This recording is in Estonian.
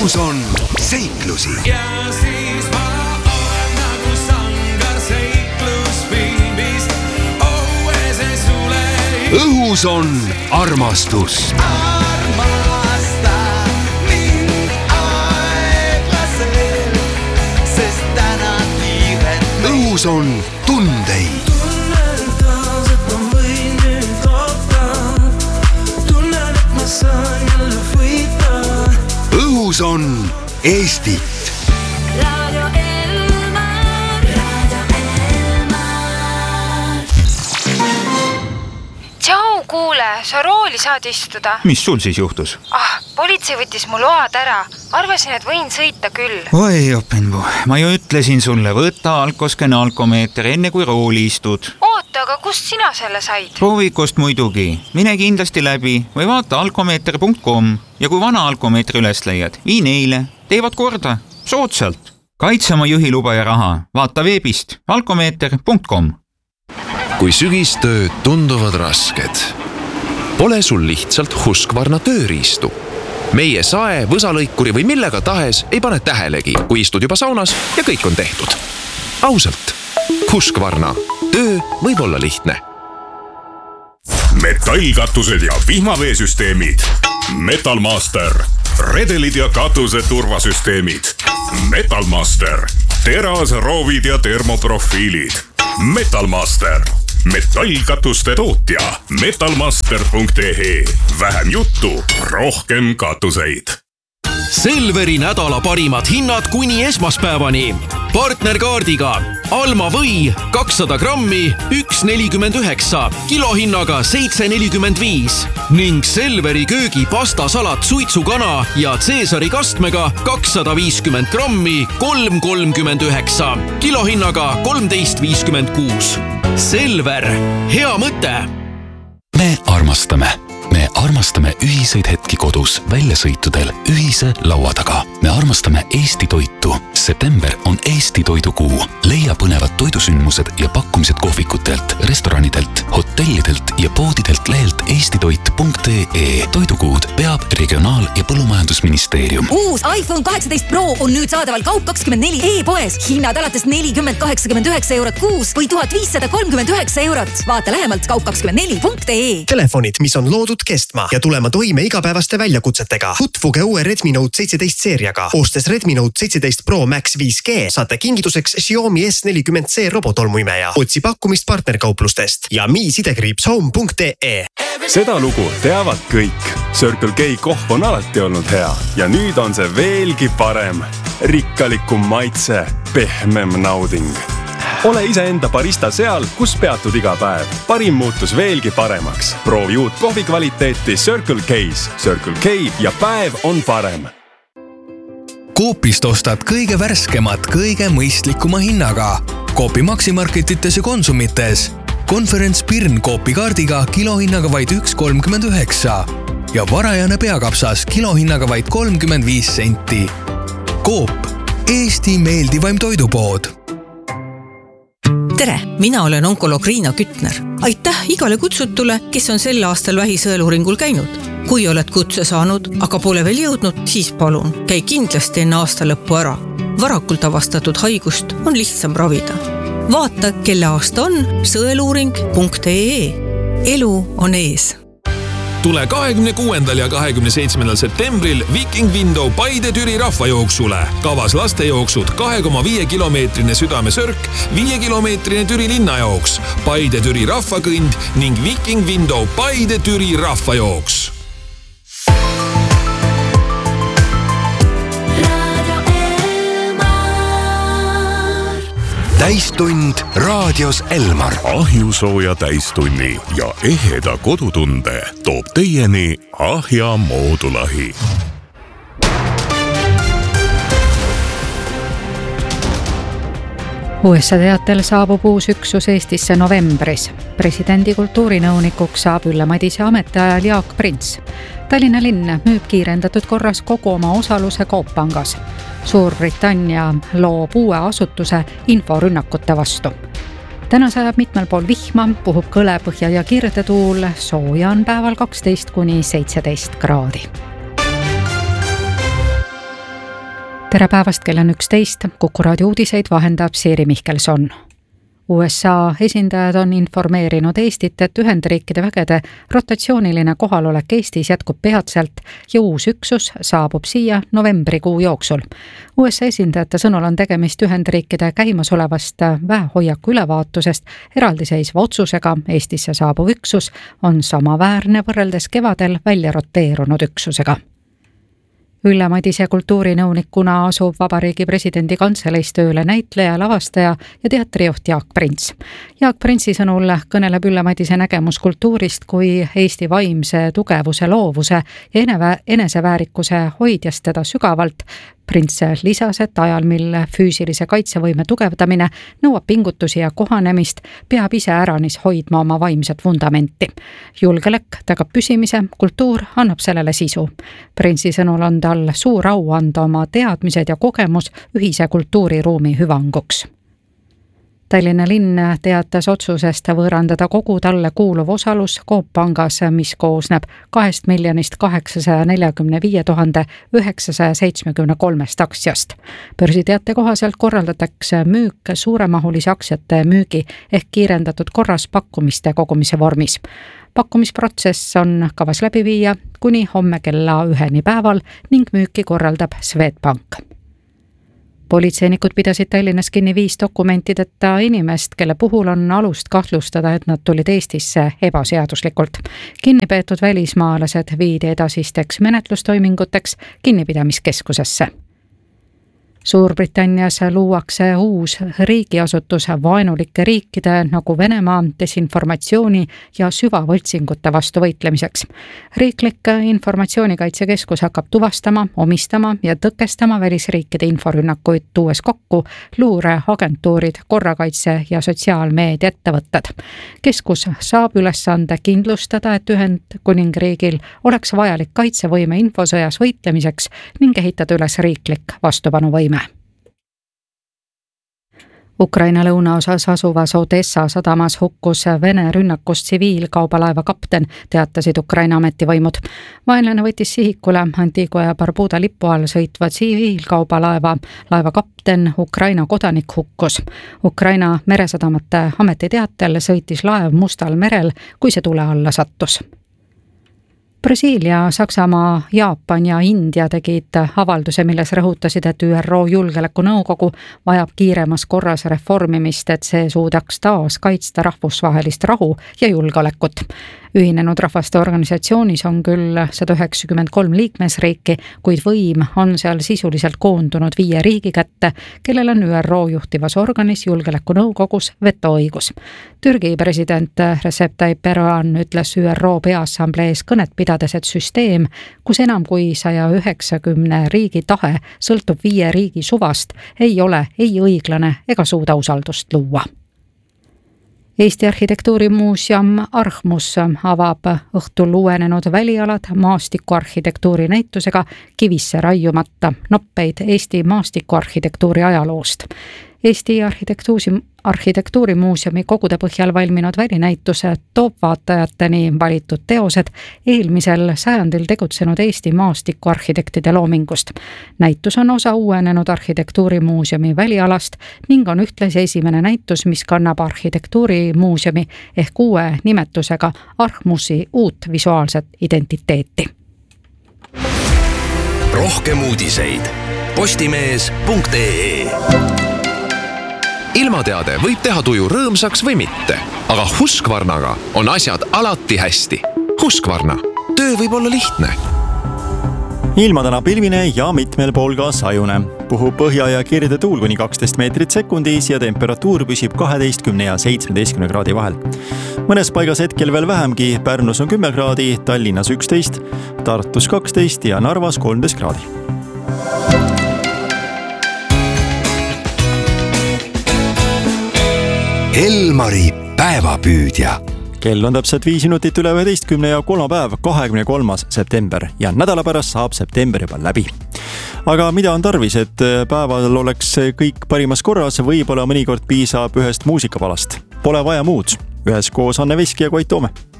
õhus on seiklusi. Ja siis ma olen nagu sangar seiklusfilmis. Õues ei sule. Õhus on armastus. Armasta mind aeglaselt, sest täna kiiret. Õhus on tundeid. Õhus on Eestit. Radio Elmar. Tšau, kuule, sa rooli saad istuda. Mis sul siis juhtus? Politsei võttis mu load ära. Arvasin, et võin sõita küll. Oi, Opinbu, ma ju ütlesin sulle, võta alkoskene alkomeeter enne kui rooli istud. Oota, aga kust sina selle said? Proovikust muidugi. Mine kindlasti läbi või vaata alkomeeter.com ja kui vana alkomeetri üles leiad, vii neile. Teevad korda. Soodsalt. Kaitse oma juhiluba ja raha. Vaata veebist alkomeeter.com. Kui sügistööd tunduvad rasked, pole sul lihtsalt Husqvarna tööriistu. Meie sae, võsalõikuri või millega tahes ei pane tähelegi, kui istud juba saunas ja kõik on tehtud. Ausalt, Husqvarna. Töö võib olla lihtne. Metallkatused ja vihmaveesüsteemid. Metalmaster. Redelid ja katuse turvasüsteemid. Metalmaster. Terasroovid ja termoprofiilid. Metalmaster. Metallkatuste tootja. Metalmaster.ee. Vähem juttu, rohkem katuseid. Selveri nädala parimad hinnad kuni esmaspäevani. Partnerkaardiga Alma või 200 grammi 1,49, kilohinnaga 7,45 ning Selveri köögi pastasalat suitsukana ja Caesari kastmega 250 grammi 3,39, kilohinnaga 13,56. Selver, hea mõte! Me armastame ühiseid hetki kodus, väljasõitudel, ühise laua taga. Me armastame Eesti toitu. September on Eesti toidukuu. Leia põnevad toidusündmused ja pakkumised kohvikutelt, restoranidelt, hotellidelt ja poodidelt lehelt eestitoit.ee. Toidukuud peab Regionaal- ja Põllumajandusministeerium. Uus iPhone 18 Pro on nüüd saadaval Kaup24 e-poes. Hinnad alates 40,89 eurot kuus või 1539 eurot. Vaata lähemalt kaup24.ee. Telefonid, mis on loodud kestma ja tulema toime igapäevaste väljakutsetega. Tutvuge uue Redmi Note 17 seeriaga. Ostes Redmi Note 17 Pro Max 5G saate kingituseks Xiaomi S40C robotolmuimeja. Otsi pakkumist partnerkauplustest ja mi-home.ee. Seda lugu teavad kõik. Circle K kohv on alati olnud hea ja nüüd on see veelgi parem. Rikkalikum maitse, pehmem nauding. Ole iseenda barista seal, kus peatud iga päev. Parim muutus veelgi paremaks. Proovi uut kohvi kvaliteeti Circle K's. Circle K ja päev on parem. Coopist ostad kõige värskemat, kõige mõistlikuma hinnaga. Coopi Maximarketites ja Konsumites. Konferents Pirn Coopi kaardiga kilohinnaga vaid 1,39 ja varajane peakapsas kilohinnaga vaid 35 senti. Coop, Eesti meeldivaim toidupood. Tere, mina olen onkoloog Riina Kütner. Aitäh igale kutsutule, kes on sel aastal vähisõeluuringul käinud. Kui oled kutse saanud, aga pole veel jõudnud, siis palun, käi kindlasti enne aasta lõppu ära. Varakult avastatud haigust on lihtsam ravida. Vaata, kelle aasta on sõeluuring.ee. Elu on ees. Tule 26. ja 27. septembril Viking Window Paide-Türi rahvajooksule. Kavas lastejooksud 2,5 kilomeetrine südamesörk, 5 kilomeetrine Türi linnajooks, Paide-Türi rahvakõnd ning Viking Window Paide-Türi rahvajooks. Täistund raadios Elmar. Ahjusooja täistunni ja eheda kodutunde toob teieni Ahja moodulahi. USA teatel saabub uus üksus Eestisse novembris. Presidendi kultuurinõunikuks saab Ülle Madise ametiajal Jaak Prints. Tallinna linn müüb kiirendatud korras kogu oma osaluse Coop Pangas. Suurbritannia loob uue asutuse inforünnakute vastu. Täna sajab mitmel pool vihma, puhub kõle põhja ja kirdetuul, sooja on päeval 12 kuni 17 kraadi. tere päevast, kell on 11, Kuku raadio uudiseid vahendab Siiri Mihkelson. USA esindajad on informeerinud Eestit, et Ühendriikide vägede rotatsiooniline kohalolek Eestis jätkub peatselt ja uus üksus saabub siia novembrikuu jooksul. USA esindajate sõnul on tegemist Ühendriikide käimasolevast väehoiaku ülevaatusest eraldiseisva otsusega. Eestisse saabuv üksus on samaväärne võrreldes kevadel välja roteerunud üksusega. Ülle Madise kultuurinõunikuna asub Vabariigi presidendi kantseleis tööle näitleja, lavastaja ja teatrijuht Jaak Prints. Jaak Printsi sõnul kõneleb Ülle Madise nägemus kultuurist kui Eesti vaimse tugevuse, loovuse ja eneseväärikuse hoidjast teda sügavalt. Prints lisas, et ajal, mil füüsilise kaitsevõime tugevdamine nõuab pingutusi ja kohanemist, peab ise äranis hoidma oma vaimset vundamenti. Julgelek tagab püsimise, kultuur annab sellele sisu. Printsi sõnul on tal suur au anda oma teadmised ja kogemus ühise kultuuriruumi hüvanguks. Tallinna linn teatas otsusest võõrandada kogu talle kuuluv osalus Coop Pangas, mis koosneb 2 845 973 aktsiast. Börsiteate kohaselt korraldatakse müük suuremahulise aktsiate müügi ehk kiirendatud korras pakkumiste kogumise vormis. Pakkumisprotsess on kavas läbi viia kuni homme kella 1 päeval ning müüki korraldab Swedbank. Politseinikud pidasid Tallinnas kinni 5 dokumentideta inimest, kelle puhul on alust kahtlustada, et nad tulid Eestisse ebaseaduslikult. Kinni peetud välismaalased viidi edasisteks menetlustoiminguteks kinnipidamiskeskusesse. Suurbritannias luuakse uus riigiasutus vaenulike riikide nagu Venemaa desinformatsiooni ja süvavõltsingute vastu võitlemiseks. Riiklik informatsioonikaitsekeskus hakkab tuvastama, omistama ja tõkestama välisriikide inforünnakuid, tuues kokku luureagentuurid, korrakaitse ja sotsiaalmeedia ettevõtted. Keskus saab ülesande kindlustada, et Ühendkuningriigil oleks vajalik kaitsevõime infosõjas võitlemiseks ning ehitada üles riiklik vastupanuvõime. Ukraina lõunaosas asuvas Odessa sadamas hukkus Vene rünnakust tsiviilkaubalaeva kapten, teatasid Ukraina ametivõimud. Vaenlane võttis sihikule Antigua ja Barbuda lipu all sõitva tsiviilkaubalaeva. Laeva kapten, Ukraina kodanik, hukkus. Ukraina meresadamate ametiteatel sõitis laev Mustal merel, kui see tule alla sattus. Brasiilia, Saksamaa, Jaapan ja India tegid avalduse, milles rõhutasid, et ÜRO Julgeolekunõukogu vajab kiiremas korras reformimist, et see suudaks taas kaitsta rahvusvahelist rahu ja julgeolekut. Ühinenud rahvaste organisatsioonis on küll 193 liikmesriiki, kuid võim on seal sisuliselt koondunud 5 riigi kätte, kellel on ÜRO juhtivas organis Julgeolekunõukogus vetoõigus. Türgi president Recep Tayyip Erdoğan ütles ÜRO Peaassamblees kõnet pidades, et süsteem, kus enam kui 190 riigi tahe sõltub 5 riigi suvast, ei ole ei õiglane ega suuda usaldust luua. Eesti arhitektuurimuuseum Archmus avab õhtul uuenenud välialad maastikuarhitektuuri näitusega Kivisse raiumata noppeid Eesti maastikuarhitektuuri ajaloost. Eesti arhitektuurimuuseumi kogude põhjal valminud välinäituse toob vaatajateni valitud teosed eelmisel sajandil tegutsenud Eesti maastikuarhitektide loomingust. Näitus on osa uuenenud arhitektuurimuuseumi välialast ning on ühtlasi esimene näitus, mis kannab arhitektuurimuuseumi ehk uue nimetusega Archmusi uut visuaalset identiteeti. Rohkem uudiseid postimees.ee. Ilmateade võib teha tuju rõõmsaks või mitte, aga Husqvarnaga on asjad alati hästi. Husqvarna, töö võib olla lihtne. Ilma täna pilvine ja mitmel pool ka sajune. Puhub põhja ja kirde tuul kuni 12 meetrit sekundis ja temperatuur püsib 12 ja 17 kraadi vahel. Mõnes paigas hetkel veel vähemgi, Pärnus on 10 kraadi, Tallinnas 11, Tartus 12 ja Narvas 13 kraadi. Elmari päevapüüdja. Kell on täpselt 5 minutit üle 11 ja kolmapäev 23. september ja nädala pärast saab september juba läbi. Aga mida on tarvis, et päeval oleks kõik parimas korras, võib-olla mõnikord piisab ühest muusikapalast. Pole vaja muud. Ühes koos Anne Veski ja Koit Toome.